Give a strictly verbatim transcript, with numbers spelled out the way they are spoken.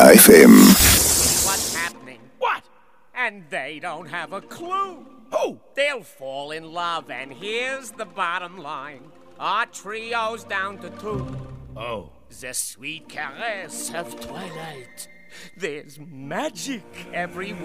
Austria F M. What's happening? What? And they don't have a clue. Who? They'll fall in love, and here's the bottom line. Our trio's down to two. Oh. The sweet caress of twilight. There's magic everywhere.